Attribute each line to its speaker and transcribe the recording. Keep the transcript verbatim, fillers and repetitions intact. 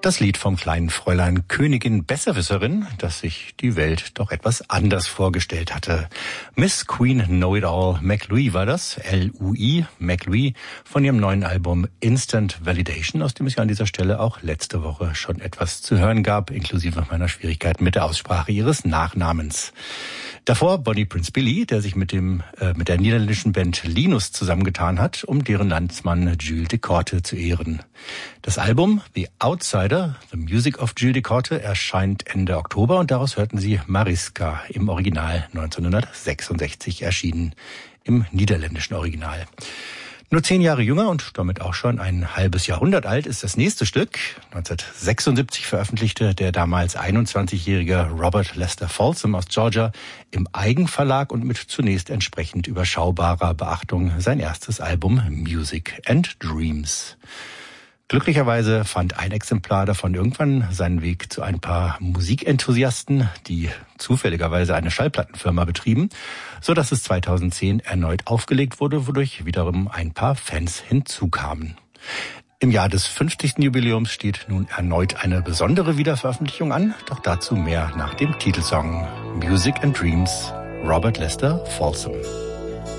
Speaker 1: Das Lied vom kleinen Fräulein Königin Besserwisserin, das sich die Welt doch etwas anders vorgestellt hatte. Miss Queen Know-It-All McLouis war das, L U I, McLouis, von ihrem neuen Album Instant Validation, aus dem es ja an dieser Stelle auch letzte Woche schon etwas zu hören gab, inklusive meiner Schwierigkeiten mit der Aussprache ihres Nachnamens. Davor Bonnie Prince Billy, der sich mit dem äh, mit der niederländischen Band Linus zusammengetan hat, um deren Landsmann Jules de Korte zu ehren. Das Album The Outsider, The Music of Jules de Korte, erscheint Ende Oktober und daraus hörten Sie Mariska, im Original neunzehnhundertsechsundsechzig erschienen, im niederländischen Original. Nur zehn Jahre jünger und damit auch schon ein halbes Jahrhundert alt ist das nächste Stück. neunzehnhundertsechsundsiebzig veröffentlichte der damals einundzwanzigjährige Robert Lester Folsom aus Georgia im Eigenverlag und mit zunächst entsprechend überschaubarer Beachtung sein erstes Album Music and Dreams. Glücklicherweise fand ein Exemplar davon irgendwann seinen Weg zu ein paar Musikenthusiasten, die zufälligerweise eine Schallplattenfirma betrieben, so dass es zweitausendzehn erneut aufgelegt wurde, wodurch wiederum ein paar Fans hinzukamen. Im Jahr des fünfzigsten Jubiläums steht nun erneut eine besondere Wiederveröffentlichung an, doch dazu mehr nach dem Titelsong Music and Dreams, Robert Lester Folsom.